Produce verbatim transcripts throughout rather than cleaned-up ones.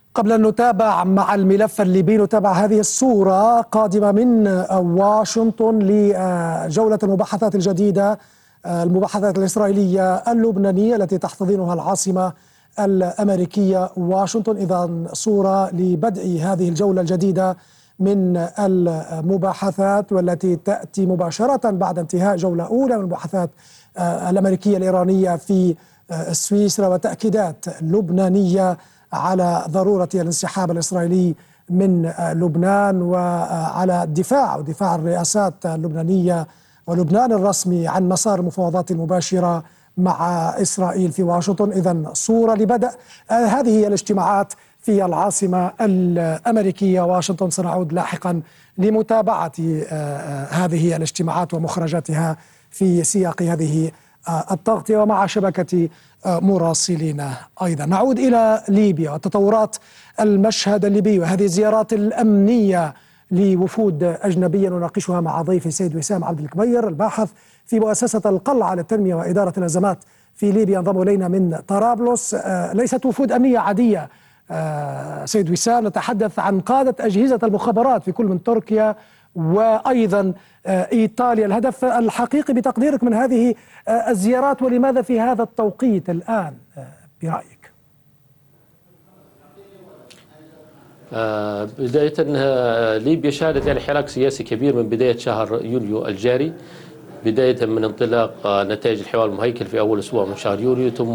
قبل أن نتابع مع الملف الليبي نتابع هذه الصورة قادمة من واشنطن لجولة المباحثات الجديدة، المباحثات الإسرائيلية اللبنانية التي تحتضنها العاصمة الأمريكية واشنطن. إذا صورة لبدء هذه الجولة الجديدة من المباحثات، والتي تأتي مباشرة بعد انتهاء جولة أولى من المباحثات الأمريكية الإيرانية في سويسرا، وتأكيدات لبنانية على ضرورة الانسحاب الإسرائيلي من لبنان وعلى الدفاع ودفاع الرئاسات اللبنانية ولبنان الرسمي عن مسار المفاوضات المباشرة مع إسرائيل في واشنطن. إذن صورة لبدء هذه هي الاجتماعات في العاصمة الأمريكية واشنطن. سنعود لاحقا لمتابعة هذه الاجتماعات ومخرجاتها في سياق هذه التغطية ومع شبكة مراسلين. أيضا نعود إلى ليبيا وتطورات المشهد الليبي وهذه الزيارات الأمنية لوفود أجنبية نناقشها مع ضيفي سيد وسام عبد الكبير الباحث في مؤسسة القلعة للتنمية وإدارة الأزمات في ليبيا، انضم إلينا من طرابلس. ليست وفود أمنية عادية سيد وسام، نتحدث عن قادة أجهزة المخابرات في كل من تركيا وأيضا إيطاليا. الهدف الحقيقي بتقديرك من هذه الزيارات، ولماذا في هذا التوقيت الآن برأيك؟ آه بداية ليبيا شهدت يعني حراك سياسي كبير من بداية شهر يوليو الجاري، بداية من انطلاق نتائج الحوار المهيكل في أول أسبوع من شهر يوليو، ثم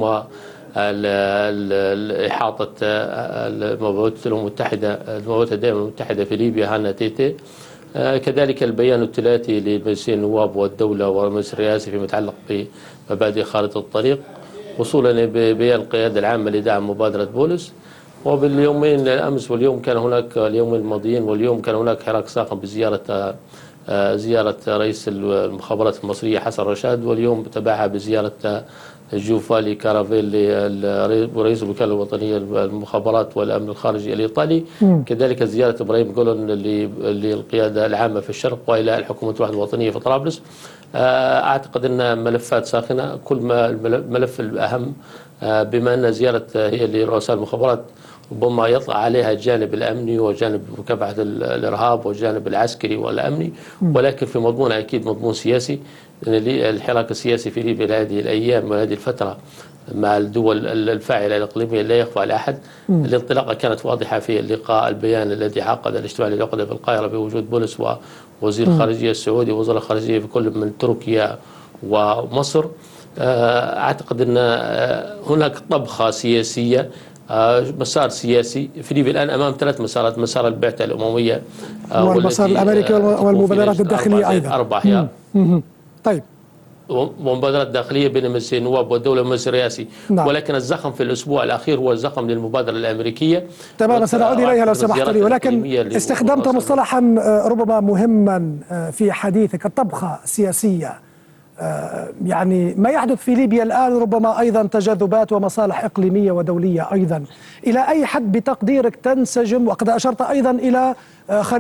إحاطة المبعوث الأمم المتحدة المبعوث الدائم المتحدة في ليبيا هانا تيتي، آه كذلك البيان الثلاثي لمجلسين النواب والدولة والمجلس الرئاسي فيما يتعلق بمبادئ خارطة الطريق، وصولا ببيان القيادة العامة لدعم مبادرة بولس. وباليومين الأمس واليوم كان هناك اليومين الماضيين واليوم كان هناك حراك ساخن بزيارة زيارة رئيس المخابرات المصرية حسن رشاد، واليوم تبعها بزيارة جوفالي كارافيلي رئيس الوكالة الوطنية للمخابرات والأمن الخارجي الإيطالي، كذلك زيارة إبراهيم جولون للقيادة العامة في الشرق وإلى الحكومة الوحدة الوطنية في طرابلس. أعتقد أن ملفات ساخنة، كل ما الملف الأهم بما أن زيارة هي لرؤساء المخابرات ربما يطلع عليها الجانب الأمني وجانب مكافحة الإرهاب والجانب العسكري والأمني، ولكن في مضمون أكيد مضمون سياسي. الحراك السياسي في ليبيا هذه الأيام وهذه الفترة مع الدول الفاعلة الإقليمية لا يخفى على أحد. الانطلاقة كانت واضحة في اللقاء البيان الذي عقد الاجتماع الذي عقد في القاهرة بوجود بولس ووزير الخارجية السعودي ووزراء الخارجية في كل من تركيا ومصر. أعتقد أن هناك طبخة سياسية، مسار سياسي في ليبيا الآن أمام ثلاث مسارات: مسار البعثة الأممية والمسار الأمريكي والمبادرات الداخلية أيضا أربع أحياء. طيب، ومبادرات داخلية بين مجلس النواب والدولة والمجلس الرئاسي. نعم. ولكن الزخم في الأسبوع الأخير هو الزخم للمبادرة الأمريكية. تمام، سنعود إليها لو سمحت لي، ولكن استخدمت مصطلحا ربما مهما في حديثك: الطبخة السياسية. يعني ما يحدث في ليبيا الآن ربما أيضا تجاذبات ومصالح إقليمية ودولية أيضا. إلى أي حد بتقديرك تنسجم، وقد أشرت أيضا إلى